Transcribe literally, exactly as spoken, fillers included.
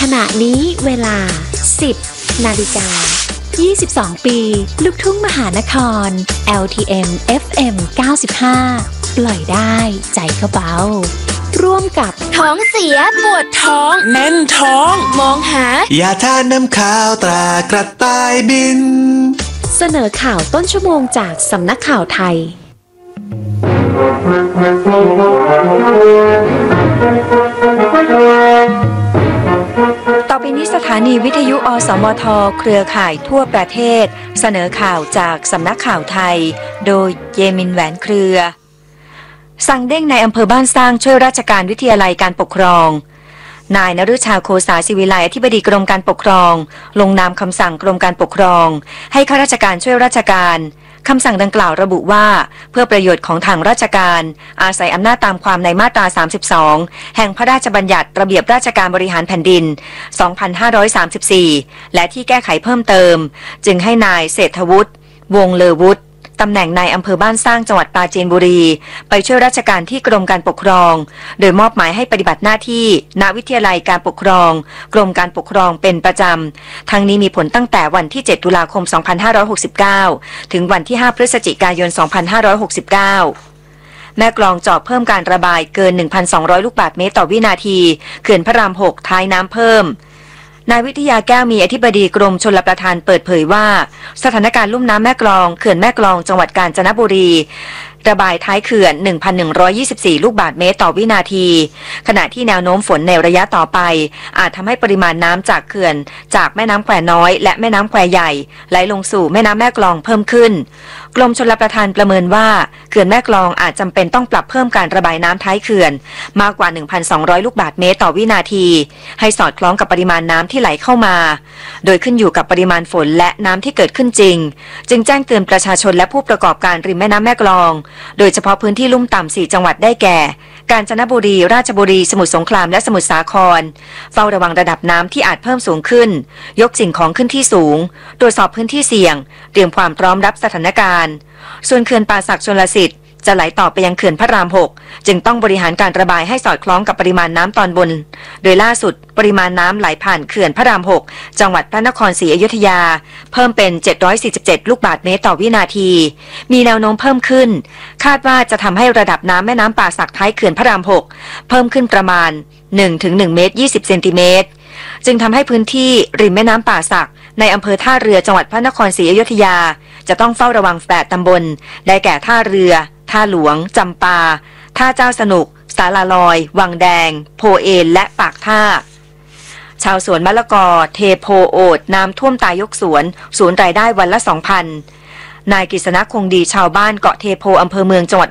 ขณะนี้เวลา สิบ นาฬิกา ยี่สิบสอง ปีลูกทุ่งมหานคร แอล ที เอ็ม เอฟ เอ็ม เก้าสิบห้า ปล่อยได้ใจก็เบาร่วมกับท้องเสียปวดท้องแน่นท้องมองหายาทานน้ำข้าวตรากระต่ายบินเสนอข่าวต้นชั่วโมงจากสำนักข่าวไทยต่อไปนี้สถานีวิทยุอสมทเครือข่ายทั่วประเทศเสนอข่าวจากสำนักข่าวไทยโดยเยมินแหวนเครือสั่งเด้งในอำเภอบ้านสร้างช่วยราชการวิทยาลัยการปกครองนายนฤชาโคสาศิวิไลอธิบดีกรมการปกครองลงนามคำสั่งกรมการปกครองให้ข้าราชการช่วยราชการคำสั่งดังกล่าวระบุว่าเพื่อประโยชน์ของทางราชการอาศัยอำนาจตามความในมาตราสามสิบสองแห่งพระราชบัญญัติระเบียบราชการบริหารแผ่นดินสองพันห้าร้อยสามสิบสี่และที่แก้ไขเพิ่มเติมจึงให้นายเศรษฐวุฒิวงศ์เลอวุฒิตำแหน่งนายอำเภอบ้านสร้างจังหวัดปราจีนบุรีไปช่วยราชการที่กรมการปกครองโดยมอบหมายให้ปฏิบัติหน้าที่ณวิทยาลัยการปกครองกรมการปกครองเป็นประจำทั้งนี้มีผลตั้งแต่วันที่เจ็ดตุลาคมสองพันห้าร้อยหกสิบเก้าถึงวันที่ห้าพฤศจิกายนสองพันห้าร้อยหกสิบเก้าแม่กลองเจาะเพิ่มการระบายเกิน หนึ่งพันสองร้อย ลูกบาศก์เมตรต่อวินาทีเขื่อนพระรามหกท้ายน้ำเพิ่มนายวิทยาแก้วมีอธิบดีกรมชลประทานเปิดเผยว่าสถานการณ์ลุ่มน้ำแม่กลองเขื่อนแม่กลองจังหวัดกาญจนบุรีระบายท้ายเขื่อน หนึ่งพันหนึ่งร้อยยี่สิบสี่ ลูกบาศก์เมตรต่อวินาทีขณะที่แนวโน้มฝนในระยะต่อไปอาจทำให้ปริมาณน้ำจากเขื่อนจากแม่น้ำแควน้อยและแม่น้ำแควใหญ่ไหลลงสู่แม่น้ำแม่กลองเพิ่มขึ้นกรมชลประทานประเมินว่าเขื่อนแม่กลองอาจจำเป็นต้องปรับเพิ่มการระบายน้ำท้ายเขื่อนมากกว่า หนึ่งพันสองร้อย ลูกบาศก์เมตรต่อวินาทีให้สอดคล้องกับปริมาณน้ำที่ไหลเข้ามาโดยขึ้นอยู่กับปริมาณฝนและน้ำที่เกิดขึ้นจริงจึงแจ้งเตือนประชาชนและผู้ประกอบการริมแม่น้ำแม่กลองโดยเฉพาะพื้นที่ลุ่มต่ำสี่จังหวัดได้แก่กาญจนบุรีราชบุรีสมุทรสงครามและสมุทรสาครเฝ้าระวังระดับน้ำที่อาจเพิ่มสูงขึ้นยกสิ่งของขึ้นที่สูงตรวจสอบพื้นที่เสี่ยงเตรียมความพร้อมรับสถานการณ์ส่วนเขื่อนป่าสักชลสิทธิ์จะไหลต่อไปยังเขื่อนพระรามหกจึงต้องบริหารการระบายให้สอดคล้องกับปริมาณน้ำตอนบนโดยล่าสุดปริมาณน้ำไหลผ่านเขื่อนพระรามหกจังหวัดพระนครศรีอยุธยาเพิ่มเป็นเจ็ดร้อยสี่สิบเจ็ดลูกบาศก์เมตรต่อวินาทีมีแนวโน้มเพิ่มขึ้นคาดว่าจะทำให้ระดับน้ำแม่น้ำป่าสักท้ายเขื่อนพระรามหกเพิ่มขึ้นประมาณ หนึ่งถึงหนึ่ง เมตรยี่สิบเซนติเมตรจึงทำให้พื้นที่ริมแม่น้ำป่าสักในอำเภอท่าเรือจังหวัดพระนครศรีอยุธยาจะต้องเฝ้าระวังแปดตำบลได้แก่ท่าเรือท่าหลวงจำปาท่าเจ้าสนุกสาลาลอยวังแดงโพเอนและปากท่าชาวสวนมะละกอเทโพโอดน้ำท่วมตายยกสวนสูญรายได้วันละ สองพัน นายกฤษณะคงดีชาวบ้านเกาะเทโพอำเภอเมืองจังหวัด